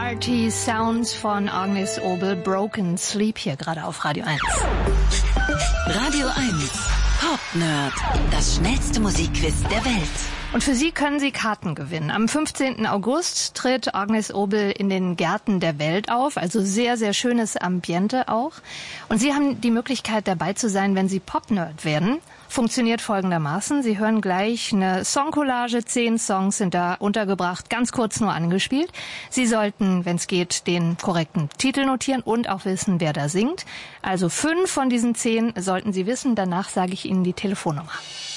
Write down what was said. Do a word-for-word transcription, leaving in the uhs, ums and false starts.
Party Sounds von Agnes Obel, Broken Sleep, hier gerade auf Radio eins. Radio eins, Pop Nerd, das schnellste Musikquiz der Welt. Und für Sie können Sie Karten gewinnen. Am fünfzehnten August tritt Agnes Obel in den Gärten der Welt auf, also sehr, sehr schönes Ambiente auch. Und Sie haben die Möglichkeit dabei zu sein, wenn Sie Pop-Nerd werden. Funktioniert folgendermaßen. Sie hören gleich eine Songcollage, zehn Songs sind da untergebracht, ganz kurz nur angespielt. Sie sollten, wenn es geht, den korrekten Titel notieren und auch wissen, wer da singt. Also fünf von diesen zehn sollten Sie wissen, danach sage ich Ihnen die Telefonnummer.